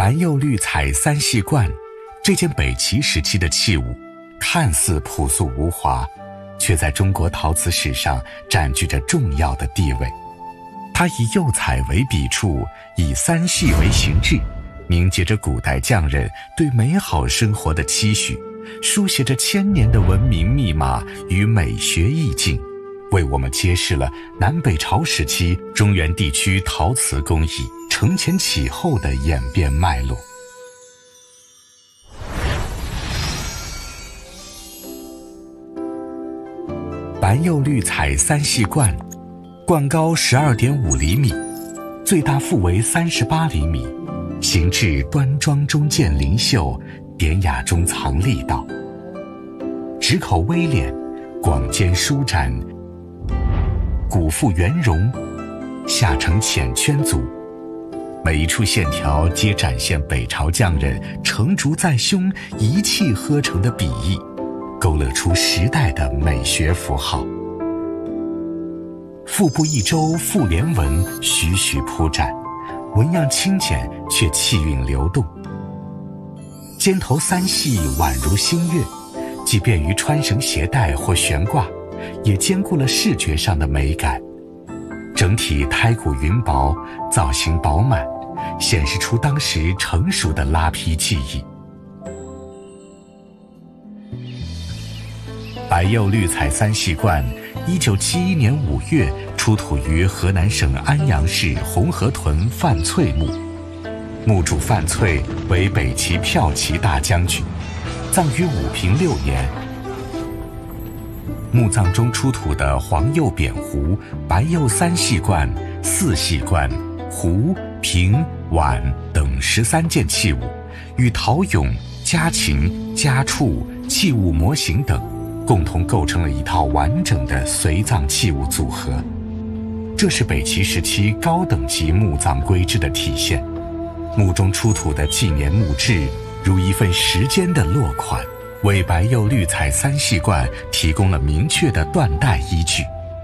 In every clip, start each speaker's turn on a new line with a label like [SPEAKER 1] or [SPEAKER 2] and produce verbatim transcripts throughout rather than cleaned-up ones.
[SPEAKER 1] 白釉绿彩三系冠，这件北齐时期的器物，看似朴素无华，却在中国陶瓷史上占据着重要的地位。它以釉彩为笔触，以三系为形制，凝结着古代匠人对美好生活的期许，书写着千年的文明密码与美学意境，为我们揭示了南北朝时期中原地区陶瓷工艺承前启后的演变脉络。白釉绿彩三系冠，冠高 十二点五 厘米，最大腹围三十八厘米，形制端庄中见灵秀，典雅中藏力道，直口微敛，广肩舒展，骨腹圆融，下呈浅圈足，每一处线条皆展现北朝匠人成竹在胸，一气呵成的笔意，勾勒出时代的美学符号。腹部一周复连纹徐徐铺展，纹样轻简却气韵流动。肩头三系宛如新月，既便于穿绳携带或悬挂，也兼顾了视觉上的美感。整体胎骨匀薄，造型饱满，显示出当时成熟的拉坯技艺。白釉绿彩三系冠，一九七一年五月出土于河南省安阳市红河屯范翠墓，墓主范翠为北齐骠骑大将军，葬于武平六年。墓葬中出土的黄釉扁壶、白釉三系冠、四系冠、壶、瓶、碗等十三件器物，与陶俑、家禽、家畜、器物模型等共同构成了一套完整的随葬器物组合。这是北齐时期高等级墓葬规制的体现。墓中出土的纪年墓志，如一份时间的落款，为白釉绿彩三系冠提供了明确的断代依据。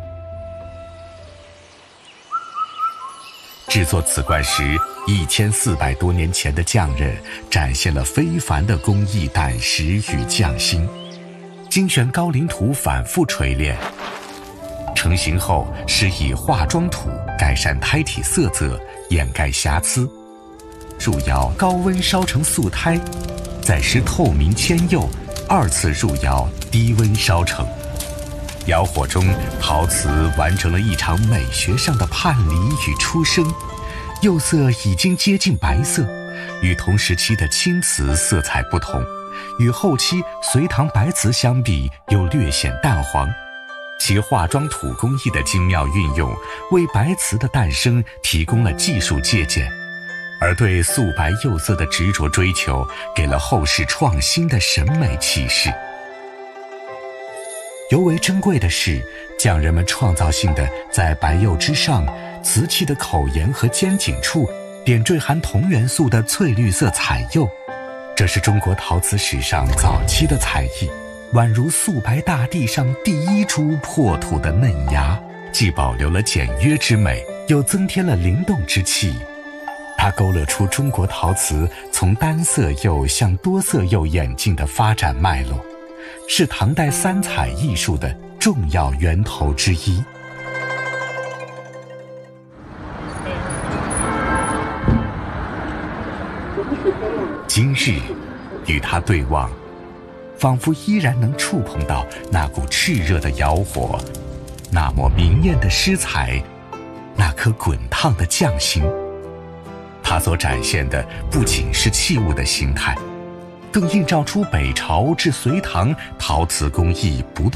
[SPEAKER 1] 制作此冠时，一千四百多年前的匠人展现了非凡的工艺胆识与匠心，精选高岭土反复锤炼，成型后施以化妆土改善胎体色泽，掩盖瑕疵。入窑高温烧成素胎，再施透明铅釉，二次入窑低温烧成。窑火中，陶瓷完成了一场美学上的叛离与出生，釉色已经接近白色，与同时期的青瓷色彩不同，与后期隋唐白瓷相比又略显淡黄。其化妆土工艺的精妙运用，为白瓷的诞生提供了技术借鉴，而对素白釉色的执着追求，给了后世创新的审美启示。尤为珍贵的是，匠人们创造性的在白釉之上，瓷器的口沿和尖颈处点缀含同元素的翠绿色彩釉，这是中国陶瓷史上早期的彩艺，宛如素白大地上第一株破土的嫩芽，既保留了简约之美，又增添了灵动之气。它勾勒出中国陶瓷从单色釉向多色釉演进的发展脉络，是唐代三彩艺术的重要源头之一。今日与它对望，仿佛依然能触碰到那股炽热的窑火，那抹明艳的诗彩，那颗滚烫的匠心。它所展现的不仅是器物的形态，更映照出北朝至隋唐陶瓷工艺不断